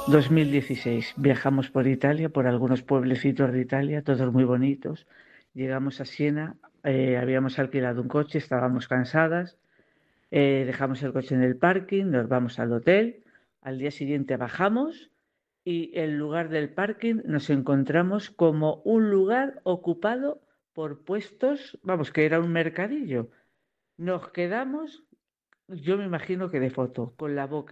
2016. Viajamos por Italia, por algunos pueblecitos de Italia, todos muy bonitos. Llegamos a Siena, habíamos alquilado un coche, estábamos cansadas, dejamos el coche en el parking, nos vamos al hotel. Al día siguiente bajamos y en lugar del parking nos encontramos como un lugar ocupado por puestos, vamos, que era un mercadillo. Nos quedamos, yo me imagino que de foto, con la boca